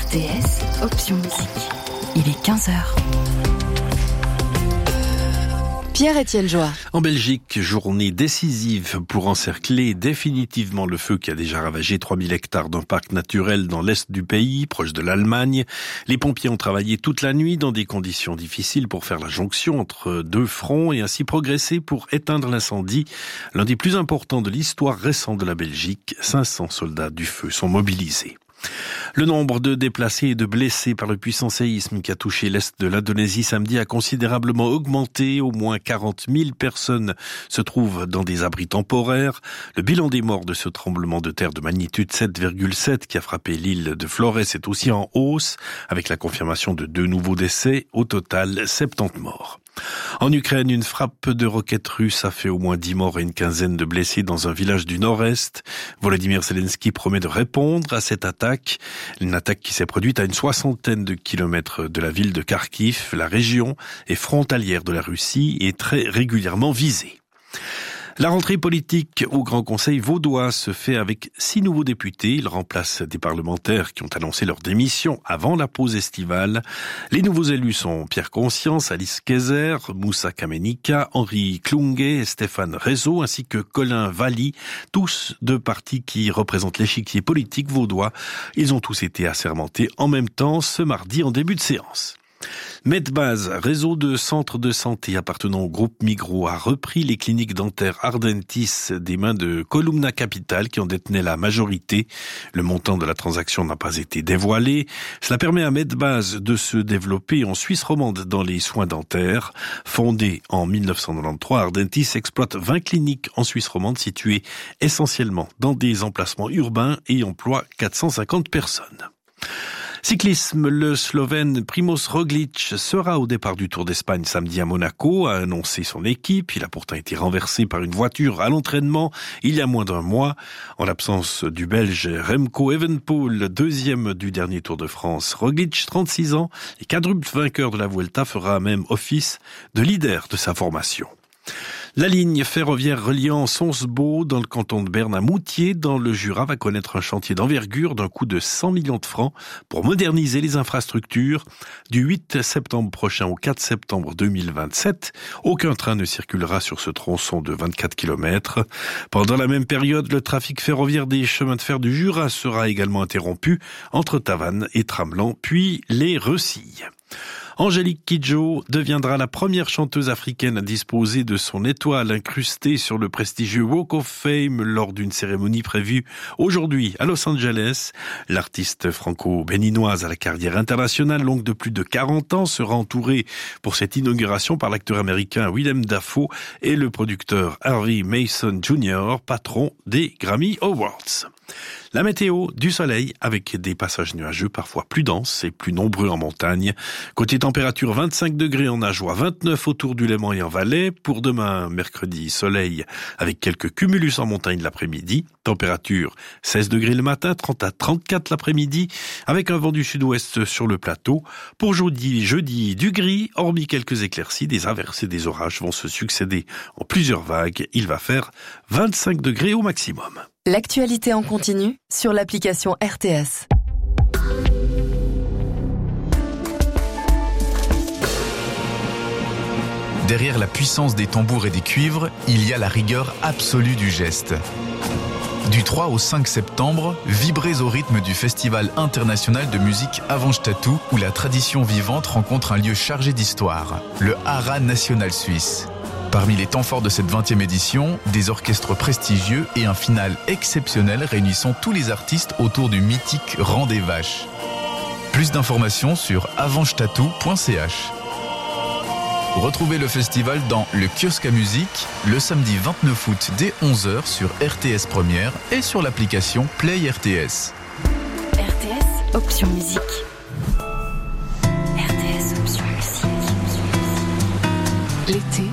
RTS, option musique. Il est 15h. Pierre-Étienne Joie. En Belgique, journée décisive pour encercler définitivement le feu qui a déjà ravagé 3000 hectares d'un parc naturel dans l'est du pays, proche de l'Allemagne. Les pompiers ont travaillé toute la nuit dans des conditions difficiles pour faire la jonction entre deux fronts et ainsi progresser pour éteindre l'incendie. L'un des plus importants de l'histoire récente de la Belgique, 500 soldats du feu sont mobilisés. Le nombre de déplacés et de blessés par le puissant séisme qui a touché l'est de l'Indonésie samedi a considérablement augmenté. Au moins 40 000 personnes se trouvent dans des abris temporaires. Le bilan des morts de ce tremblement de terre de magnitude 7,7 qui a frappé l'île de Flores est aussi en hausse, avec la confirmation de 2 nouveaux décès. Au total, 70 morts. En Ukraine, une frappe de roquettes russes a fait au moins 10 morts et une quinzaine de blessés dans un village du nord-est. Volodymyr Zelensky promet de répondre à cette attaque. Une attaque qui s'est produite à une 60aine de kilomètres de la ville de Kharkiv. La région est frontalière de la Russie et très régulièrement visée. La rentrée politique au Grand Conseil vaudois se fait avec 6 nouveaux députés. Ils remplacent des parlementaires qui ont annoncé leur démission avant la pause estivale. Les nouveaux élus sont Pierre Conscience, Alice Kayser, Moussa Kamenika, Henri Klunge, et Stéphane Rézeau ainsi que Colin Valli, tous deux partis qui représentent l'échiquier politique vaudois. Ils ont tous été assermentés en même temps ce mardi en début de séance. Medbase, réseau de centres de santé appartenant au groupe Migros, a repris les cliniques dentaires Ardentis des mains de Columna Capital qui en détenait la majorité. Le montant de la transaction n'a pas été dévoilé. Cela permet à Medbase de se développer en Suisse romande dans les soins dentaires. Fondé en 1993, Ardentis exploite 20 cliniques en Suisse romande situées essentiellement dans des emplacements urbains et emploie 450 personnes. Cyclisme, le Slovène Primož Roglič sera au départ du Tour d'Espagne samedi à Monaco, a annoncé son équipe. Il a pourtant été renversé par une voiture à l'entraînement il y a moins d'un mois. En l'absence du Belge Remco Evenepoel, deuxième du dernier Tour de France, Roglič, 36 ans et quadruple vainqueur de la Vuelta, fera même office de leader de sa formation. La ligne ferroviaire reliant Sonsbeau dans le canton de Berne à Moutier dans le Jura va connaître un chantier d'envergure d'un coût de 100 millions de francs pour moderniser les infrastructures. Du 8 septembre prochain au 4 septembre 2027, aucun train ne circulera sur ce tronçon de 24 km. Pendant la même période, le trafic ferroviaire des chemins de fer du Jura sera également interrompu entre Tavannes et Tramelan, puis les Recilles. Angélique Kidjo deviendra la première chanteuse africaine à disposer de son étoile incrustée sur le prestigieux Walk of Fame lors d'une cérémonie prévue aujourd'hui à Los Angeles. L'artiste franco-béninoise à la carrière internationale longue de plus de 40 ans sera entourée pour cette inauguration par l'acteur américain Willem Dafoe et le producteur Harvey Mason Jr., patron des Grammy Awards. La météo, du soleil avec des passages nuageux parfois plus denses et plus nombreux en montagne. Côté température, 25 degrés en Ajoie, 29 autour du Léman et en Valais. Pour demain, mercredi, soleil avec quelques cumulus en montagne l'après-midi. Température 16 degrés le matin, 30 à 34 l'après-midi avec un vent du sud-ouest sur le plateau. Pour jeudi, du gris, hormis quelques éclaircies, des averses et des orages vont se succéder en plusieurs vagues. Il va faire 25 degrés au maximum. L'actualité en continu sur l'application RTS. Derrière la puissance des tambours et des cuivres, il y a la rigueur absolue du geste. Du 3 au 5 septembre, vibrez au rythme du Festival international de musique Avantstadt, où la tradition vivante rencontre un lieu chargé d'histoire, le Haras national suisse. Parmi les temps forts de cette 20e édition, des orchestres prestigieux et un final exceptionnel réunissant tous les artistes autour du mythique Rang des Vaches. Plus d'informations sur avantstadt.ch. Retrouvez le festival dans le kiosque à musique le samedi 29 août dès 11h sur RTS Première et sur l'application Play RTS. RTS, option musique. RTS, option musique. L'été